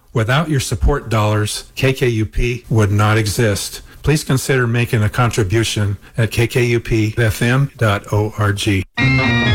Without your support dollars, KKUP would not exist. Please consider making a contribution at kkupfm.org.